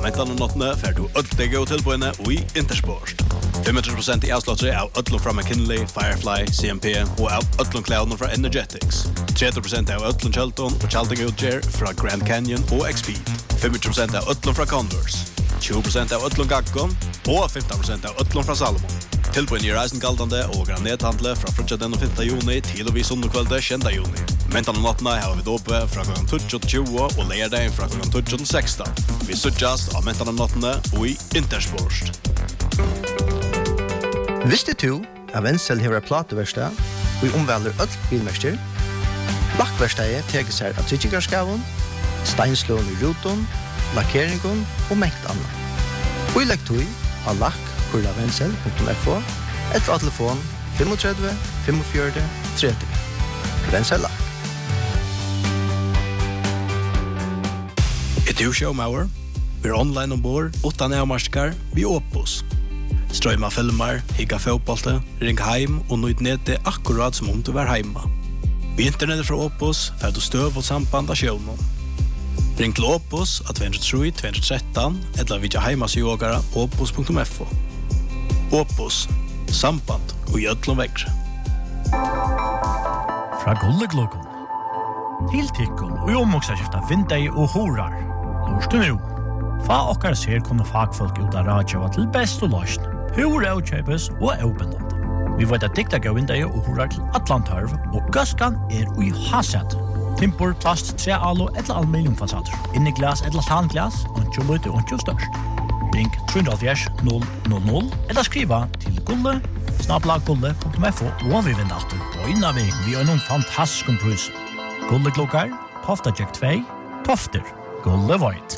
väntan och nåtne för du ödliga och tillbörne och i Intersport. 25% i avslåttre av ödlom från McKinley, Firefly, CMP och av ödlom Cloudon från Energetics. 30% av ödlom Chelton och Chalting Utger från Grand Canyon och XP. 25% av ödlom från Converse. 20% av ödlom Gakkon och 15% av ödlom från Salomon. Tillbörne i reisen galdande och granethandle från frutja den 5 juni till och vid sundagkvälde 10 juni. Väntan och nåtne har vi dope från klockan 20 och lärdagen från klockan 16. Vi suggest av väntan och nåtne och i Intersport. Visste du at Wenzel hever plateverkstad og omvelder öll bilmester? Lakkverkstadet teker seg av tryggigarskaven, steinslån i ruton, lakkeringen og mengt annet. Og i lekktøy av lakk.wenzel.fo etter av telefon 35 45 30. Wenzel Lakk. Et showmauer, vi online ombord, 8 nærmarskar, vi Opus. Strøyma filmer, higga fotbollte, ring heim og nøyd nede akkurat som om du var heima. Vi internettet fra Opus, fer du støv og samband av sjøvnen. Ring til Opus av 203-213, eller vidja heimasjågara opus.fo. Opus, samband og gjødlom vekre. Fra Gulleglokon. Tiltikkon og omvoksaskifta vindei og horar. Lorste nu. Fa okkar ser kunne fagfolk ut av radio til best og løsning. Hur avkjøpes og avbindende. Vi vet at dikta gav vindei og horar til Atlantarv, og gaskan ui haset. Timpor, plast, tre alo eller aluminiumfasader. Inni glas eller tanglas, og lite og størst. Ring 370 eller skriva til gulle@gulle.fo og vi vinner alltid bøyna vi har noen fantastisk pris. Gulleklokkar, Tofta Jack 2, Tofter, Gulle Void.